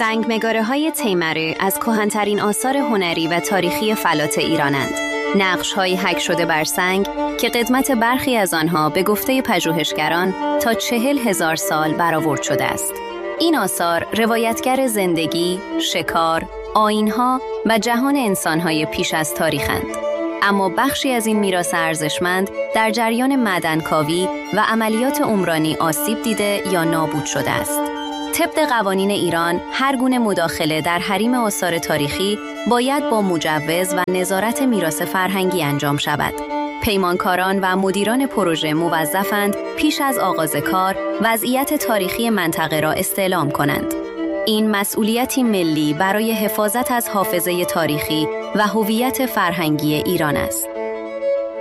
سنگمگاره‌های تیمره از کهن‌ترین آثار هنری و تاریخی فلات ایرانند. نقش‌های حک شده بر سنگ که قدمت برخی از آنها به گفته پژوهشگران تا 40,000 سال برآورد شده است. این آثار روایتگر زندگی، شکار، آیین‌ها و جهان انسان‌های پیش از تاریخند. اما بخشی از این میراث ارزشمند در جریان معدنکاوی و عملیات عمرانی آسیب دیده یا نابود شده است. طبق قوانین ایران، هر گونه مداخله در حریم آثار تاریخی باید با مجوز و نظارت میراث فرهنگی انجام شود. پیمانکاران و مدیران پروژه موظفند پیش از آغاز کار وضعیت تاریخی منطقه را استعلام کنند. این مسئولیتی ملی برای حفاظت از حافظه تاریخی و هویت فرهنگی ایران است.